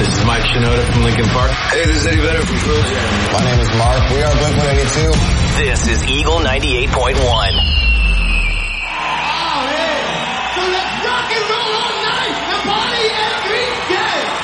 This is Mike Shinoda from Linkin Park. Hey, this is Eddie Vedder from Pearl Jam. My name is Mark. We are Blink-182. This is Eagle 98.1.